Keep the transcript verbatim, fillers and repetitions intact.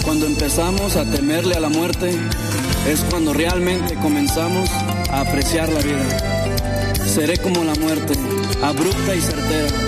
Cuando empezamos a temerle a la muerte, es cuando realmente comenzamos a apreciar la vida. Seré como la muerte, abrupta y certera,